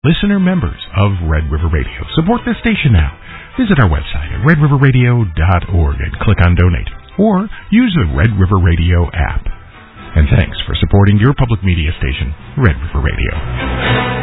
Listener members of Red River Radio. Support this station now. Visit our website at redriverradio.org and click on Donate. Or use the Red River Radio app. And thanks for supporting your public media station, Red River Radio.